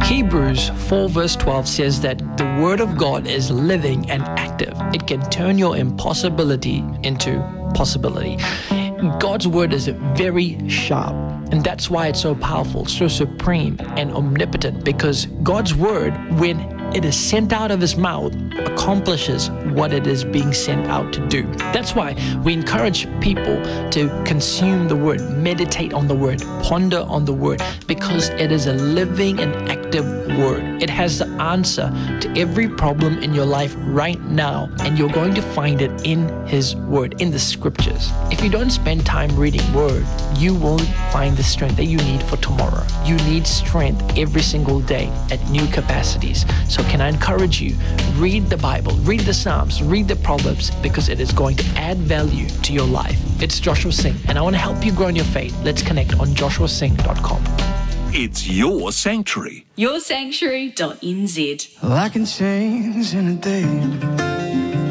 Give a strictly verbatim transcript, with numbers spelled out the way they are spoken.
Hebrews four verse twelve says that the Word of God is living and active. It can turn your impossibility into possibility. God's Word is very sharp, and that's why it's so powerful, so supreme and omnipotent, because God's Word, when it is sent out of His mouth, accomplishes what it is being sent out to do. That's why we encourage people to consume the Word, meditate on the Word, ponder on the Word, because it is a living and active Word. It has the answer to every problem in your life right now, and you're going to find it in His Word, in the Scriptures. If you don't spend time reading Word, you won't find the strength that you need for tomorrow. You need strength every single day at new capacities. So can I encourage you, read the Bible, read the Psalms, read the Proverbs, because it is going to add value to your life. It's Joshua Singh, and I want to help you grow in your faith. Let's connect on joshua singh dot com. It's your sanctuary. your sanctuary dot n z. Well, I can change in a day.